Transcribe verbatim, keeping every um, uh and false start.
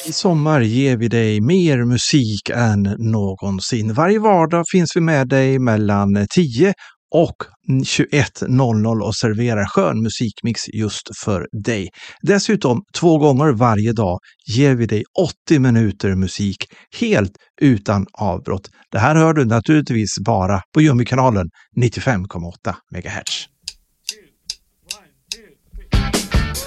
I sommar ger vi dig mer musik än någonsin. Varje vardag finns vi med dig mellan tio och tjugoett noll noll och serverar skön musikmix just för dig. Dessutom två gånger varje dag ger vi dig åttio minuter musik helt utan avbrott. Det här hör du naturligtvis bara på Jummy-kanalen nittiofem komma åtta megahertz.